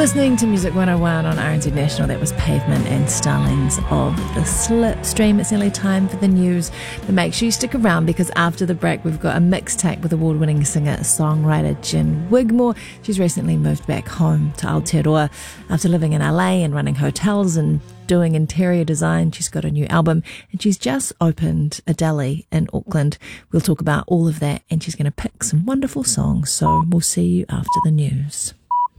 Listening to Music 101 on RNZ National. That was Pavement and Starlings of the Slipstream. It's nearly time for the news, but make sure you stick around because after the break we've got a mixtape with award-winning singer-songwriter Jen Wigmore. She's recently moved back home to Aotearoa after living in LA and running hotels and doing interior design. She's got a new album and she's just opened a deli in Auckland. We'll talk about all of that and she's going to pick some wonderful songs. So we'll see you after the news.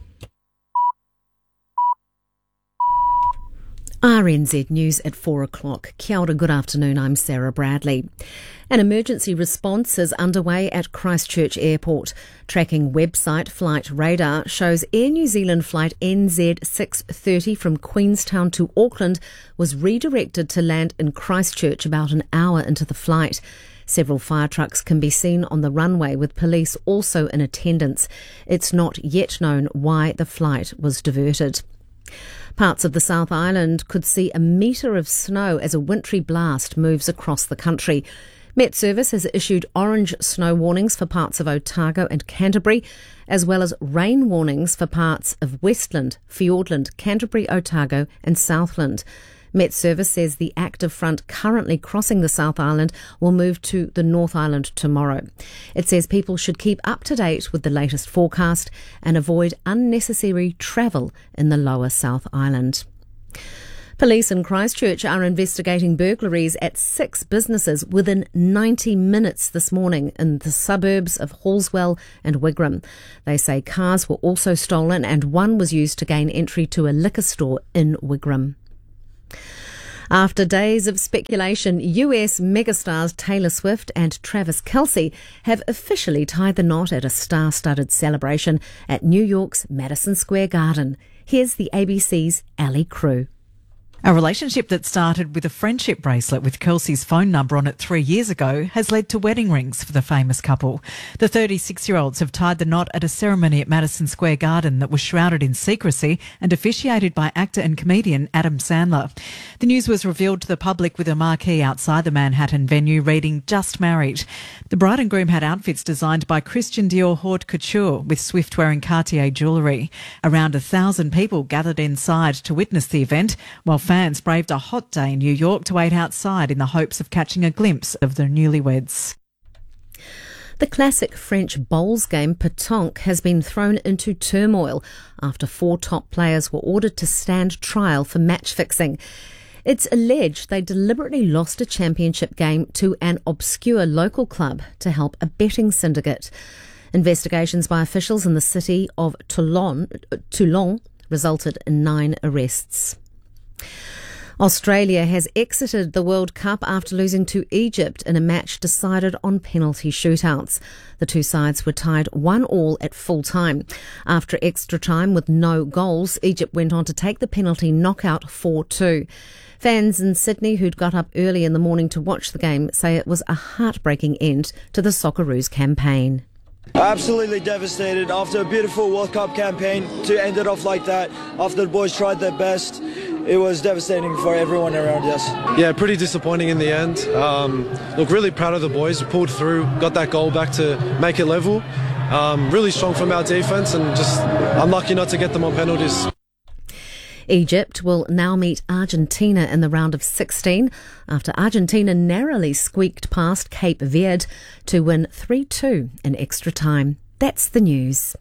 RNZ News at 4 o'clock. Kia ora, good afternoon, I'm Sarah Bradley. An emergency response is underway at Christchurch Airport. Tracking website Flight Radar shows Air New Zealand flight NZ630 from Queenstown to Auckland was redirected to land in Christchurch about an hour into the flight. Several fire trucks can be seen on the runway with police also in attendance. It's not yet known why the flight was diverted. Parts of the South Island could see a metre of snow as a wintry blast moves across the country. Met Service has issued orange snow warnings for parts of Otago and Canterbury, as well as rain warnings for parts of Westland, Fiordland, Canterbury, Otago and Southland. Met Service says the active front currently crossing the South Island will move to the North Island tomorrow. It says people should keep up to date with the latest forecast and avoid unnecessary travel in the lower South Island. Police in Christchurch are investigating burglaries at 6 businesses within 90 minutes this morning in the suburbs of Hallswell and Wigram. They say cars were also stolen and one was used to gain entry to a liquor store in Wigram. After days of speculation, US megastars Taylor Swift and Travis Kelce have officially tied the knot at a star-studded celebration at New York's Madison Square Garden. Here's the ABC's Ali Crew. A relationship that started with a friendship bracelet with Kelsey's phone number on it 3 years ago has led to wedding rings for the famous couple. The 36-year-olds have tied the knot at a ceremony at Madison Square Garden that was shrouded in secrecy and officiated by actor and comedian Adam Sandler. The news was revealed to the public with a marquee outside the Manhattan venue reading "Just Married." The bride and groom had outfits designed by Christian Dior Haute Couture, with Swift wearing Cartier jewellery. Around 1,000 people gathered inside to witness the event, while fans braved a hot day in New York to wait outside in the hopes of catching a glimpse of the newlyweds. The classic French bowls game pétanque has been thrown into turmoil after 4 top players were ordered to stand trial for match fixing. It's alleged they deliberately lost a championship game to an obscure local club to help a betting syndicate. Investigations by officials in the city of Toulon resulted in 9 arrests. Australia has exited the World Cup after losing to Egypt in a match decided on penalty shootouts. The two sides were tied 1-1 at full time. After extra time with no goals, Egypt went on to take the penalty knockout 4-2. Fans in Sydney who'd got up early in the morning to watch the game say it was a heartbreaking end to the Socceroos campaign. Absolutely devastated after a beautiful World Cup campaign to end it off like that. After the boys tried their best, it was devastating for everyone around us. Yeah, pretty disappointing in the end. Look, really proud of the boys. We pulled through, got that goal back to make it level. Really strong from our defence and just unlucky not to get them on penalties. Egypt will now meet Argentina in the round of 16 after Argentina narrowly squeaked past Cape Verde to win 3-2 in extra time. That's the news.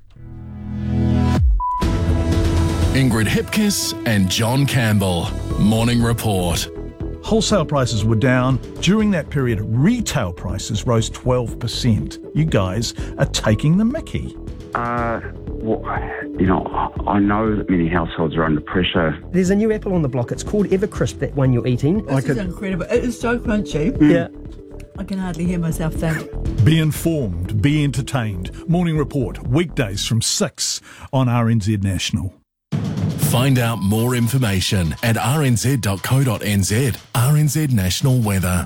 Ingrid Hipkiss and John Campbell. Morning Report. Wholesale prices were down. During that period, retail prices rose 12%. You guys are taking the mickey. Well, I know that many households are under pressure. There's a new apple on the block. It's called Evercrisp, that one you're eating. This is incredible. It is so crunchy. Yeah. I can hardly hear myself think. Be informed, be entertained. Morning Report, weekdays from 6 on RNZ National. Find out more information at rnz.co.nz. RNZ National Weather.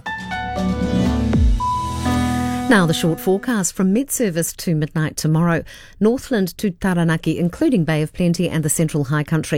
Now the short forecast from Met Service to midnight tomorrow. Northland to Taranaki, including Bay of Plenty and the Central High Country.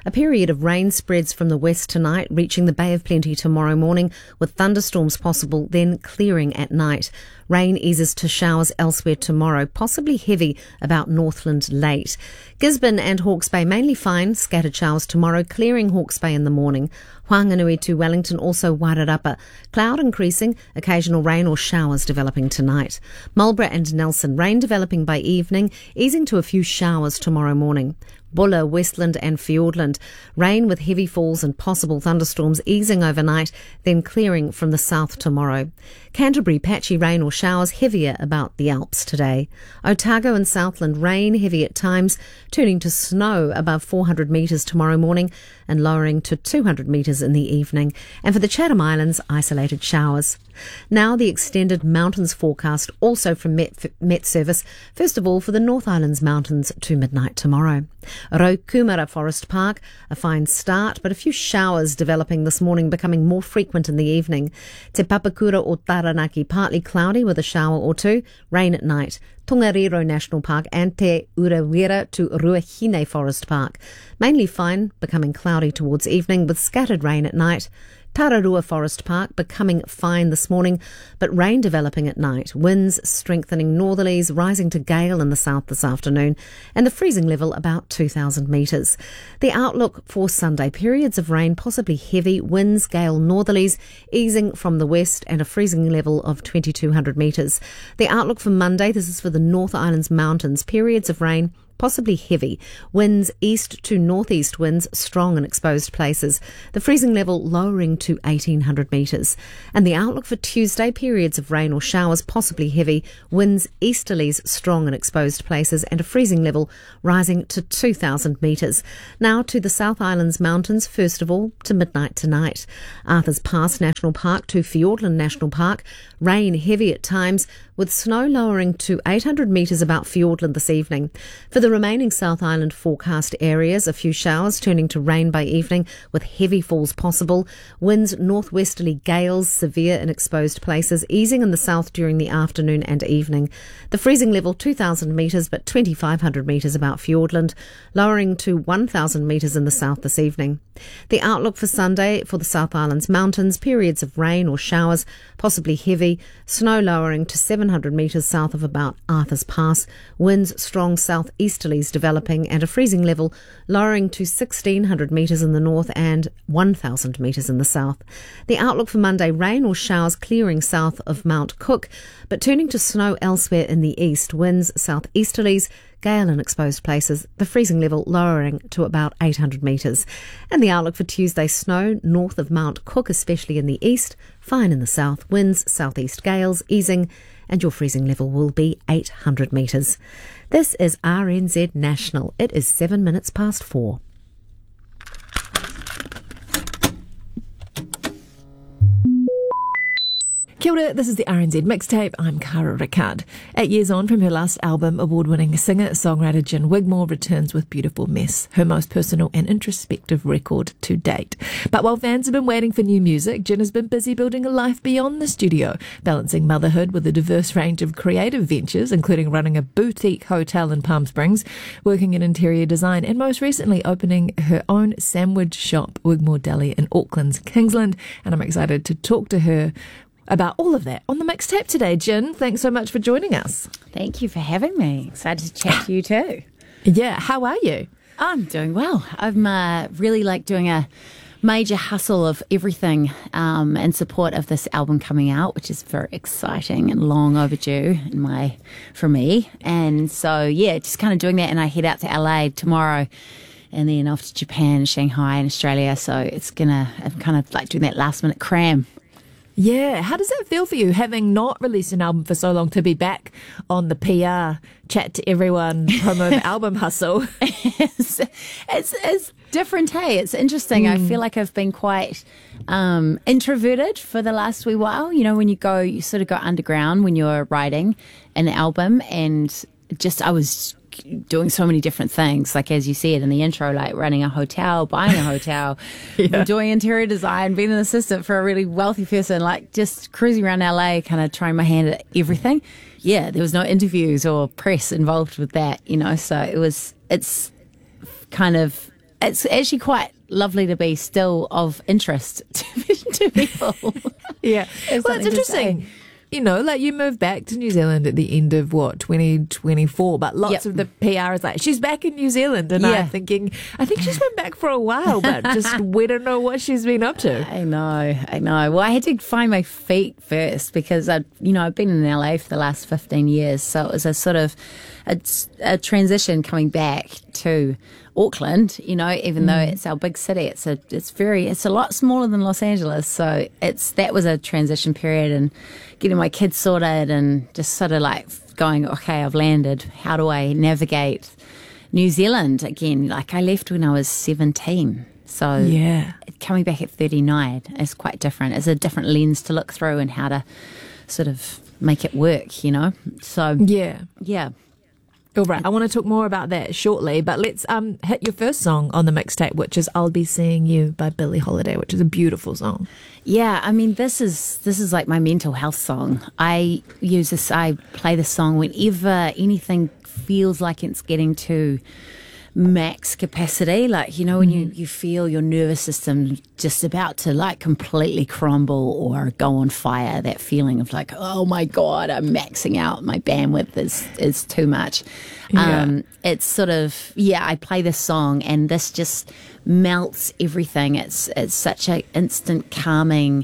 A period of rain spreads from the west tonight, reaching the Bay of Plenty tomorrow morning, with thunderstorms possible, then clearing at night. Rain eases to showers elsewhere tomorrow, possibly heavy about Northland late. Gisborne and Hawke's Bay mainly fine, scattered showers tomorrow, clearing Hawke's Bay in the morning. Whanganui to Wellington, also Wairarapa. Cloud increasing, occasional rain or showers developing tonight. Marlborough and Nelson, rain developing by evening, easing to a few showers tomorrow morning. Buller, Westland and Fiordland. Rain with heavy falls and possible thunderstorms easing overnight, then clearing from the south tomorrow. Canterbury, patchy rain or showers, heavier about the Alps today. Otago and Southland, rain heavy at times, turning to snow above 400 metres tomorrow morning and lowering to 200 metres in the evening. And for the Chatham Islands, isolated showers. Now the extended mountains forecast, also from Met Service, first of all for the North Islands mountains to midnight tomorrow. Raukumara Forest Park, a fine start, but a few showers developing this morning, becoming more frequent in the evening. Te Papakura o Taranaki, partly cloudy with a shower or two, rain at night. Tongariro National Park and Te Urewera to Ruahine Forest Park. Mainly fine, becoming cloudy towards evening with scattered rain at night. Tararua Forest Park becoming fine this morning, but rain developing at night. Winds strengthening northerlies, rising to gale in the south this afternoon, and the freezing level about 2,000 metres. The outlook for Sunday, periods of rain, possibly heavy, winds, gale northerlies, easing from the west, and a freezing level of 2,200 metres. The outlook for Monday, this is for the North Islands mountains, periods of rain, possibly heavy. Winds east to northeast winds, strong in exposed places. The freezing level lowering to 1,800 metres. And the outlook for Tuesday, periods of rain or showers, possibly heavy. Winds easterlies, strong in exposed places, and a freezing level rising to 2,000 metres. Now to the South Islands mountains, first of all, to midnight tonight. Arthur's Pass National Park to Fiordland National Park. Rain heavy at times, with snow lowering to 800 metres about Fiordland this evening. For the remaining South Island forecast areas, a few showers turning to rain by evening with heavy falls possible. Winds northwesterly gales, severe in exposed places, easing in the south during the afternoon and evening. The freezing level 2,000 metres but 2,500 metres about Fiordland, lowering to 1,000 metres in the south this evening. The outlook for Sunday for the South Islands mountains, periods of rain or showers, possibly heavy, snow lowering to 700 metres south of about Arthur's Pass, winds strong southeasterlies developing, and a freezing level lowering to 1,600 metres in the north and 1,000 metres in the south. The outlook for Monday, rain or showers clearing south of Mount Cook, but turning to snow elsewhere in the east, winds southeasterlies, gale in exposed places, the freezing level lowering to about 800 metres. And the outlook for Tuesday, snow north of Mount Cook, especially in the east, fine in the south, winds southeast gales easing, and your freezing level will be 800 metres. This is RNZ National. It is 7 minutes past 4. Kia ora, this is the RNZ Mixtape. I'm Cara Ricard. 8 years on from her last album, award-winning singer-songwriter Jen Wigmore returns with Beautiful Mess, her most personal and introspective record to date. But while fans have been waiting for new music, Jen has been busy building a life beyond the studio, balancing motherhood with a diverse range of creative ventures, including running a boutique hotel in Palm Springs, working in interior design, and most recently opening her own sandwich shop, Wigmore Deli, in Auckland's Kingsland. And I'm excited to talk to her about all of that on the Mixtape today. Jen, thanks so much for joining us. Thank you for having me. Excited to chat to you too. Yeah, how are you? I'm doing well. I'm really doing a major hustle of everything in support of this album coming out, which is very exciting and long overdue for me. And so, yeah, just kind of doing that, and I head out to LA tomorrow and then off to Japan, Shanghai and Australia. So I'm kind of doing that last minute cram. Yeah, how does that feel for you, having not released an album for so long, to be back on the PR, chat to everyone, promo the album hustle? It's different, hey? It's interesting. I feel like I've been quite introverted for the last wee while. You know, when you sort of go underground when you're writing an album, and I was doing so many different things, like as you said in the intro, like running a hotel, buying a hotel, doing interior design, being an assistant for a really wealthy person, like just cruising around LA, kind of trying my hand at everything. Yeah, there was no interviews or press involved with that, you know, so it's kind of it's actually quite lovely to be still of interest to people. Yeah. Well, it's interesting. You know, like you moved back to New Zealand at the end of 2024, but lots of the PR is like, she's back in New Zealand. And I'm thinking, I think she's been back for a while, but just we don't know what she's been up to. I know. Well, I had to find my feet first because I've been in LA for the last 15 years. So it was a sort of a transition coming back to Auckland, even though it's our big city, it's a lot smaller than Los Angeles. So that was a transition period and getting my kids sorted and just sort of like going, okay, I've landed. How do I navigate New Zealand again? Like I left when I was 17. So coming back at 39 is quite different. It's a different lens to look through and how to sort of make it work, So yeah. All right, I want to talk more about that shortly, but let's hit your first song on the mixtape, which is I'll Be Seeing You by Billie Holiday, which is a beautiful song. Yeah, I mean, this is like my mental health song. I play this song whenever anything feels like it's getting to max capacity, like when you feel your nervous system just about to like completely crumble or go on fire, that feeling of like, oh my god, I'm maxing out, my bandwidth is too much. It's sort of I play this song and this just melts everything. It's such an instant calming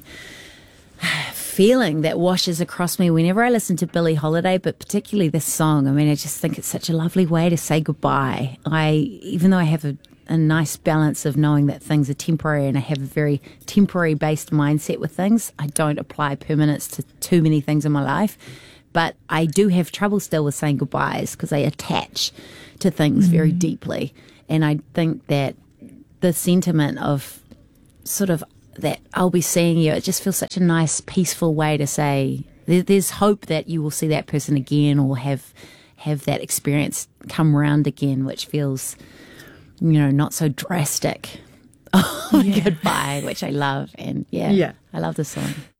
feeling that washes across me whenever I listen to Billie Holiday, but particularly this song. I mean, I just think it's such a lovely way to say goodbye. Even though I have a nice balance of knowing that things are temporary and I have a very temporary based mindset with things, I don't apply permanence to too many things in my life, but I do have trouble still with saying goodbyes because I attach to things very deeply. And I think that the sentiment of sort of that I'll be seeing you, it just feels such a nice, peaceful way to say there's hope that you will see that person again or have that experience come around again, which feels, not so drastic. Goodbye, which I love. And I love this song.